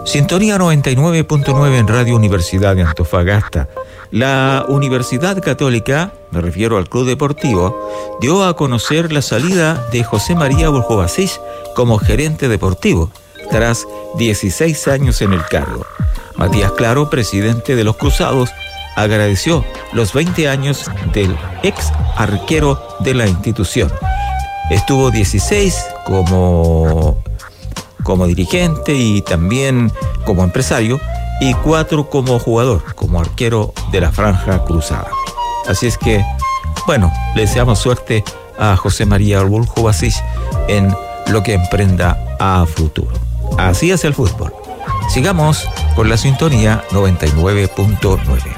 Sintonía 99.9 en Radio Universidad de Antofagasta. La Universidad Católica, me refiero al Club Deportivo, dio a conocer la salida de José María Buljovacich como gerente deportivo, tras 16 años en el cargo. Matías Claro, presidente de los Cruzados, agradeció los 20 años del ex arquero de la institución. Estuvo 16 como dirigente y también como empresario, y 4 como jugador, como arquero de la Franja Cruzada. Así es que, bueno, le deseamos suerte a José María Buljovacich en lo que emprenda a futuro. Así es el fútbol. Sigamos con la sintonía 99.9.